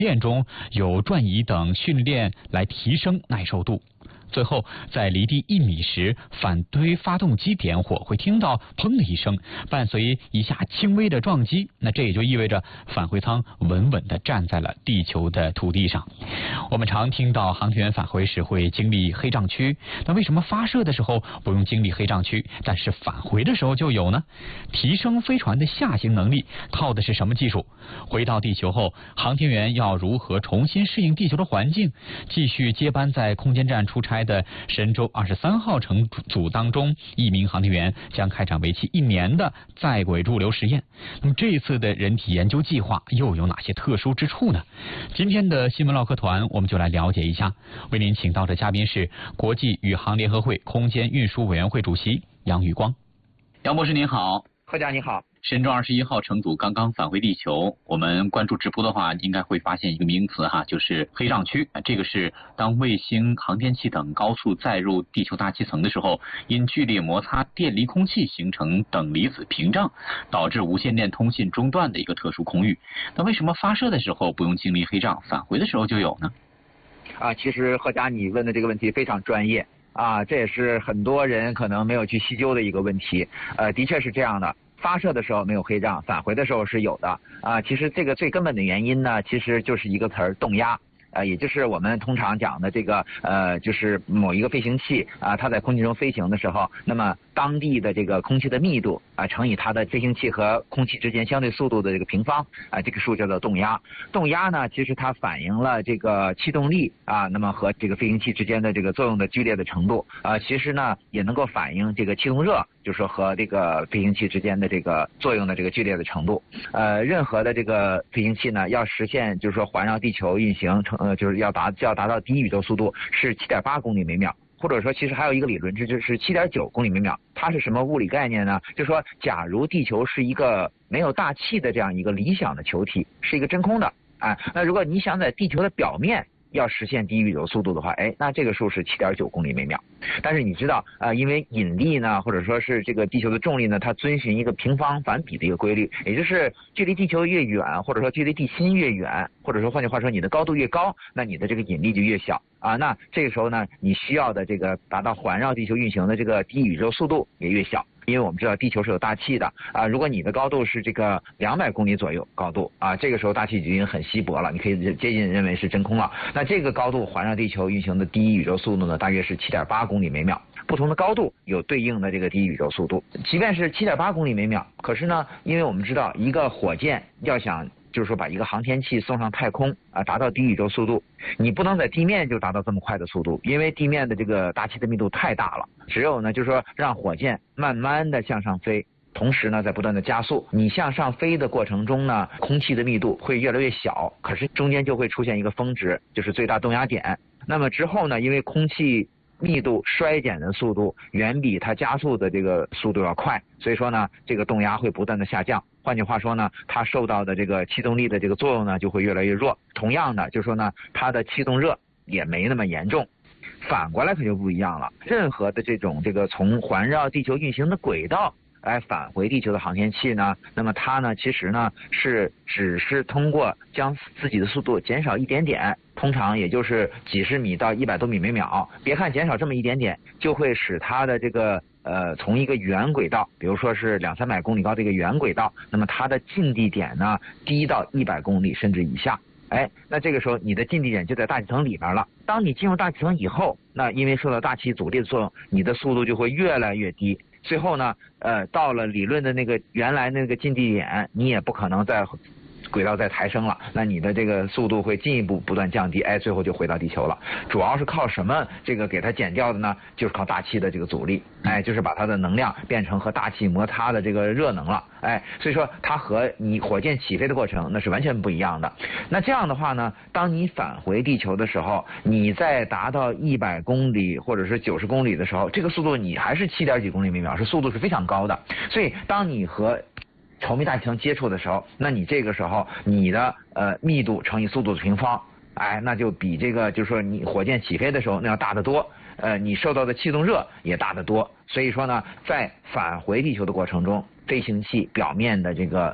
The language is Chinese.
练中有转移等训练来提升耐受度。最后，在离地1米时，反推发动机点火，会听到砰的一声，伴随一下轻微的撞击。那这也就意味着返回舱稳稳地站在了地球的土地上。我们常听到航天员返回时会经历黑障区，那为什么发射的时候不用经历黑障区，但是返回的时候就有呢？提升飞船的下行能力靠的是什么技术？回到地球后，航天员要如何重新适应地球的环境，继续接班在空间站出差的神舟23号乘组当中，1名航天员将开展为期1年的在轨驻留实验。那么这次的人体研究计划又有哪些特殊之处呢？今天的新闻唠嗑团我们就来了解一下。为您请到的嘉宾是国际宇航联合会空间运输委员会主席杨宇光。杨博士您好。 贺家你好。 神舟21号乘组刚刚返回地球，我们关注直播的话，应该会发现一个名词哈，就是黑障区。这个是当卫星、航天器等高速载入地球大气层的时候，因剧烈摩擦电离空气形成等离子屏障，导致无线电通信中断的一个特殊空域。那为什么发射的时候不用经历黑障，返回的时候就有呢？ 其实贺家你问的这个问题非常专业这也是很多人可能没有去细究的一个问题。的确是这样的。发射的时候没有黑障，返回的时候是有的其实这个最根本的原因呢，其实就是一个词儿，动压。也就是我们通常讲的这个就是某一个飞行器它在空气中飞行的时候，那么当地的这个空气的密度乘以它的飞行器和空气之间相对速度的这个平方这个数叫做动压。动压呢，其实它反映了这个气动力那么和这个飞行器之间的这个作用的剧烈的程度其实呢也能够反映这个气动热，就是说和这个飞行器之间的这个作用的这个剧烈的程度。任何的这个飞行器呢，要实现就是说环绕地球运行就是要达到第一宇宙速度是7.8公里每秒，或者说其实还有一个理论值就是7.9公里每秒。它是什么物理概念呢？就是说假如地球是一个没有大气的这样一个理想的球体，是一个真空的那如果你想在地球的表面要实现第一宇宙速度的话那这个数是7.9公里每秒。但是你知道因为引力呢，或者说是这个地球的重力呢，它遵循一个平方反比的一个规律，也就是距离地球越远，或者说距离地心越远，或者说换句话说你的高度越高，那你的这个引力就越小那这个时候呢，你需要的这个达到环绕地球运行的这个第一宇宙速度也越小。因为我们知道地球是有大气的如果你的高度是这个200公里左右高度这个时候大气已经很稀薄了，你可以接近认为是真空了。那这个高度环绕地球运行的第一宇宙速度呢，大约是7.8公里每秒。不同的高度有对应的这个第一宇宙速度。即便是7.8公里每秒，可是呢，因为我们知道一个火箭要想就是说把一个航天器送上太空达到第一宇宙速度，你不能在地面就达到这么快的速度，因为地面的这个大气的密度太大了。只有呢就是说让火箭慢慢的向上飞，同时呢在不断的加速。你向上飞的过程中呢，空气的密度会越来越小，可是中间就会出现一个峰值，就是最大动压点。那么之后呢，因为空气密度衰减的速度远比它加速的这个速度要快，所以说呢这个动压会不断的下降。换句话说呢，它受到的这个气动力的这个作用呢就会越来越弱。同样的就是说呢，它的气动热也没那么严重。反过来可就不一样了，任何的这个从环绕地球运行的轨道来返回地球的航天器呢，那么它呢其实呢只是通过将自己的速度减少一点点，通常也就是几十米到100多米每秒。别看减少这么一点点，就会使它的这个从一个圆轨道，比如说是200-300公里高的一个圆轨道，那么它的近地点呢低到100公里甚至以下。那这个时候你的近地点就在大气层里面了。当你进入大气层以后，那因为受到大气阻力的作用，你的速度就会越来越低。最后呢到了理论的那个原来那个近地点，你也不可能再轨道再抬升了，那你的这个速度会进一步不断降低，最后就回到地球了。主要是靠什么这个给它减掉的呢？就是靠大气的这个阻力，就是把它的能量变成和大气摩擦的这个热能了。所以说它和你火箭起飞的过程那是完全不一样的。那这样的话呢，当你返回地球的时候，你在达到100公里或者是90公里的时候，这个速度你还是7点几公里每秒，速度是非常高的。所以当你和稠密大气层接触的时候，那你这个时候你的密度乘以速度的平方，那就比这个就是说你火箭起飞的时候那要大得多，你受到的气动热也大得多。所以说呢，在返回地球的过程中，飞行器表面的这个